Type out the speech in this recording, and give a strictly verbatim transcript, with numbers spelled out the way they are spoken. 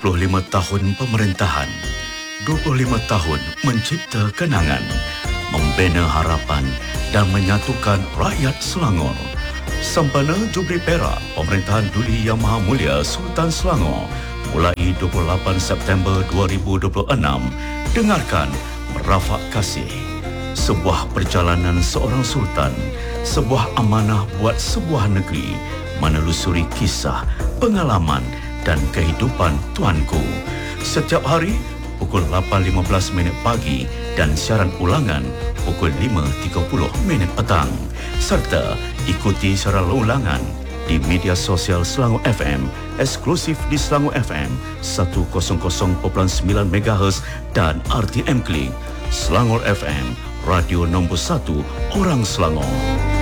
puluh lima tahun pemerintahan, dua puluh lima tahun mencipta kenangan, membina harapan dan menyatukan rakyat Selangor. Sempena Jubli Perak Pemerintahan Duli Yang Maha Mulia Sultan Selangor mulai dua puluh lapan September dua ribu dua puluh enam, dengarkan Merafak Kasih, sebuah perjalanan seorang sultan, sebuah amanah buat sebuah negeri, menelusuri kisah, pengalaman dan kehidupan tuanku. Setiap hari pukul lapan lima belas minit pagi dan siaran ulangan pukul lima tiga puluh minit petang. Serta ikuti secara ulangan di media sosial Selangor F M, eksklusif di Selangor F M seratus perpuluhan sembilan megahertz dan R T M Klik. Selangor F M, radio nombor satu orang Selangor.